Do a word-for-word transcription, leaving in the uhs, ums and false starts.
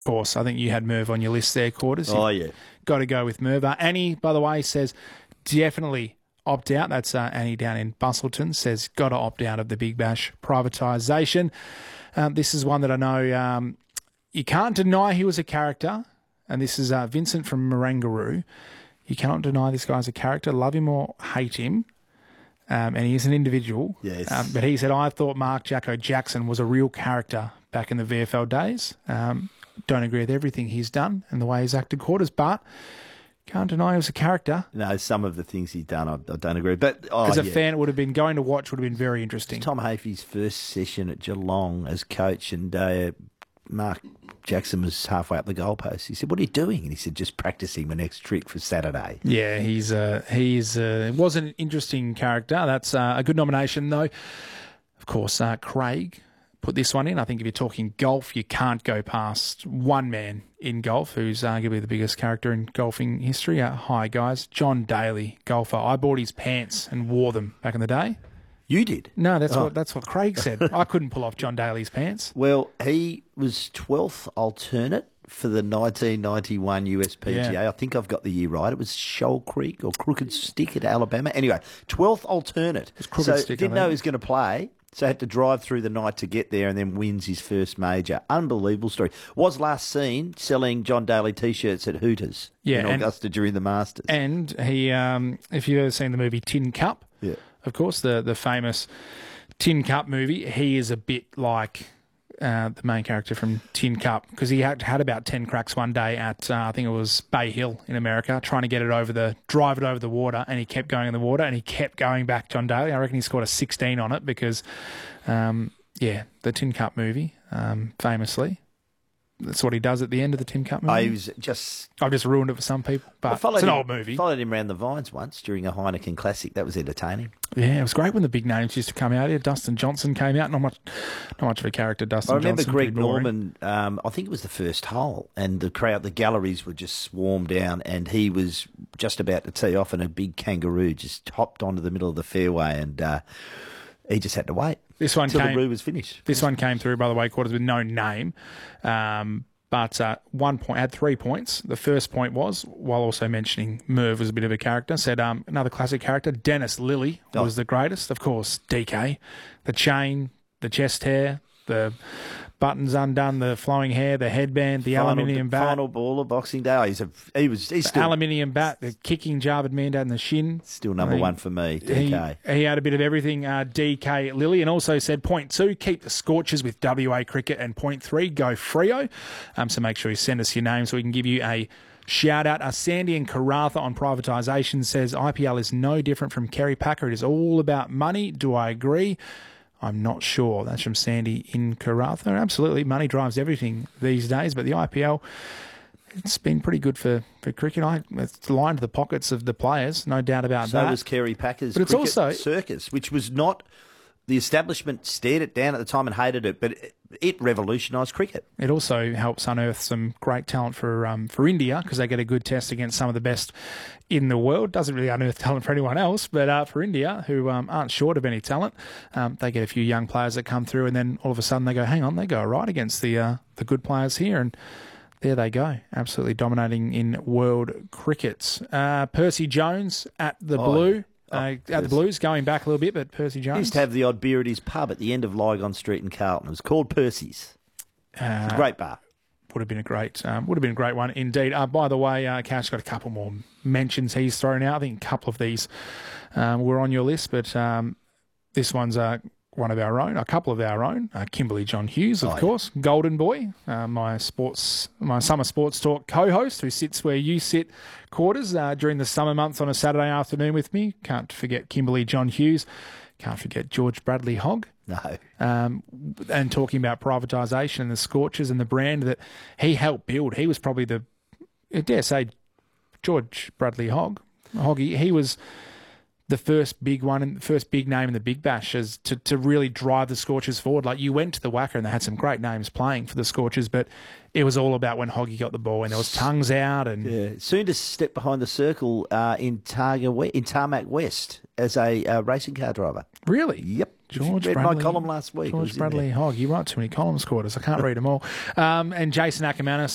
Of course, I think you had Merv on your list there, Quarters. Oh, yeah. Got to go with Merv. Uh, Annie, by the way, says definitely opt out. That's uh, Annie down in Bustleton, says got to opt out of the Big Bash privatisation. Um, this is one that I know um, you can't deny he was a character, and this is uh, Vincent from Marangaroo. You cannot deny this guy's a character, love him or hate him, um, and he is an individual. Yes. Um, but he said, I thought Mark Jacko Jackson was a real character back in the V F L days. Um, don't agree with everything he's done and the way he's acted, Quarters, but can't deny he was a character. No, some of the things he's done, I, I don't agree. But oh, as a yeah. fan, it would have been going to watch would have been very interesting. Tom Hafey's first session at Geelong as coach, and uh, Mark Jackson was halfway up the goalpost. He said, "What are you doing?" And he said, "Just practicing my next trick for Saturday." Yeah, he's uh, he's uh, was an interesting character. That's uh, a good nomination, though. Of course, uh, Craig put this one in. I think if you're talking golf, you can't go past one man in golf who's arguably the biggest character in golfing history. Uh, hi, guys. John Daly, golfer. I bought his pants and wore them back in the day. You did? No, that's Oh. what that's what Craig said. I couldn't pull off John Daly's pants. Well, he was twelfth alternate for the nineteen ninety-one U S P G A. Yeah. I think I've got the year right. It was Shoal Creek or Crooked Stick at Alabama. Anyway, twelfth alternate. Crooked so Stick, I didn't know think. he was going to play. So had to drive through the night to get there, and then wins his first major. Unbelievable story. Was last seen selling John Daly T-shirts at Hooters Yeah, in and- Augusta during the Masters. And he, um, if you've ever seen the movie Tin Cup, Yeah. of course, the the famous Tin Cup movie, he is a bit like uh, the main character from Tin Cup because he had had about ten cracks one day at uh, I think it was Bay Hill in America, trying to get it over the drive it over the water, and he kept going in the water and he kept going back. John Daly, I reckon he scored a sixteen on it because, um, yeah, the Tin Cup movie, um, famously. That's what he does at the end of the Tin Cup movie. I was just I've just ruined it for some people, but I followed it's an him, old movie. Followed him around the vines once during a Heineken Classic. That was entertaining. Yeah, it was great when the big names used to come out here. Dustin Johnson came out. Not much, not much of a character. Dustin I remember Johnson. Greg pretty boring. Norman. Um, I think it was the first hole, and the crowd, the galleries were just swarmed down, and he was just about to tee off, and a big kangaroo just hopped onto the middle of the fairway, and uh, he just had to wait This one until came. the roo was finished. This one came through, by the way, Quarters with no name. Um, But uh, one point had three points. The first point was, while also mentioning Merv was a bit of a character, said um, another classic character, Dennis Lilly Oh. was the greatest. Of course, D K. The chain, the chest hair, the buttons undone, the flowing hair, the headband, the Final, aluminium bat. final ball of Boxing Day. Oh, he's a, he was he's The still aluminium bat, the kicking Jarvid Mandad in the shin. still number I think one for me. D K. He, he had a bit of everything, uh, D K Lilly, and also said point two, keep the Scorchers with W A Cricket, and point three, go Freo. Um, so make sure you send us your name so we can give you a shout out. Uh, Sandy in Karatha on privatisation says I P L is no different from Kerry Packer. It is all about money. Do I agree? I'm not sure. That's from Sandy in Karatha. Absolutely, money drives everything these days, but the I P L, it's been pretty good for, for cricket. I, it's lined the pockets of the players, no doubt about So that. was Kerry Packer's But it's cricket also- circus, which was not... The establishment stared it down at the time and hated it, but it, it revolutionised cricket. It also helps unearth some great talent for um, for India because they get a good test against some of the best in the world. Doesn't really unearth talent for anyone else, but uh, for India, who um, aren't short of any talent, um, they get a few young players that come through, and then all of a sudden they go, hang on, they go all right against the uh, the good players here, and there they go, absolutely dominating in world cricket. Uh, Percy Jones at the Oh, Blue. Oh, uh, at Percy. the Blues, going back a little bit, but Percy He Jones. used to have the odd beer at his pub at the end of Lygon Street in Carlton. It was called Percy's. uh, Great bar. Would have been a great, um, would have been a great one indeed. Uh, by the way, uh, Cash got a couple more mentions he's thrown out. I think a couple of these um, were on your list, but um, this one's uh, one of our own, a couple of our own. Uh, Kimberly John Hughes, of Oh, yeah. course, Golden Boy, uh, my sports, my summer sports talk co-host, who sits where you sit, Quarters, uh, during the summer months on a Saturday afternoon with me. Can't forget Kimberly John Hughes. Can't forget George Bradley Hogg. No. Um, and talking about privatisation and the Scorchers and the brand that he helped build. He was probably the, I dare say, George Bradley Hogg. Hoggy, he was the first big one and the first big name in the Big Bash as to, to really drive the Scorchers forward. Like you went to the Wacker and they had some great names playing for the Scorchers, but it was all about when Hoggy got the ball and there was tongues out and Yeah. Soon to step behind the circle uh, in, Targa we- in Tarmac West as a uh, racing car driver. really. Yep. George If you read Bradley, my column last week. it was George in Bradley there. Hogg. You write too many columns, Quarters. I can't read them all. Um, and Jason Ackermanis,